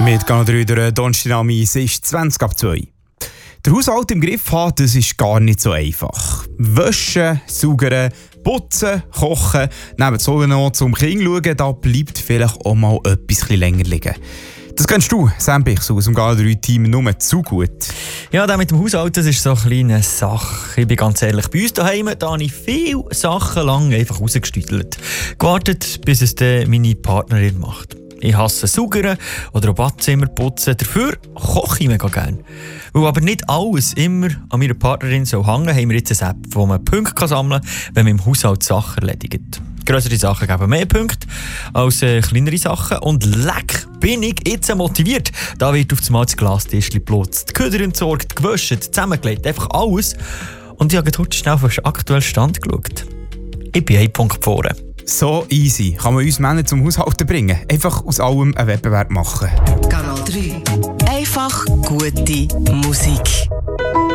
Mit Kanal 3 durch Donnerstag ist 20 ab 2. Der Haushalt im Griff haben, das ist gar nicht so einfach. Waschen, saugern, putzen, kochen, neben so noch zum Kind schauen, da bleibt vielleicht auch mal etwas länger liegen. Das kennst du, Sam Bichs, aus dem Kanal 3-Team nur zu gut. Ja, das mit dem Haushalt, das ist so eine kleine Sache. Ich bin ganz ehrlich, bei uns daheim da habe ich viele Sachen lang einfach rausgestüdelt. Gewartet, bis es dann meine Partnerin macht. Ich hasse Saugern oder auch Badzimmer putzen. Dafür koche ich mega gerne. Weil aber nicht alles immer an meiner Partnerin so hängen, haben wir jetzt eine App, wo man Punkte sammeln kann, wenn man im Haushalt Sachen erledigt. Grössere Sachen geben mehr Punkte als kleinere Sachen. Und leck, bin ich jetzt motiviert. Da wird auf einmal das Glastischchen geputzt, die Köder entsorgt, gewaschen, zusammengelegt, einfach alles. Und ich habe heute schnell auf den aktuellen Stand geschaut. Ich bin 1 Punkt vorne. So easy kann man uns Männer zum Haushalten bringen. Einfach aus allem einen Wettbewerb machen. Kanal 3. Einfach gute Musik.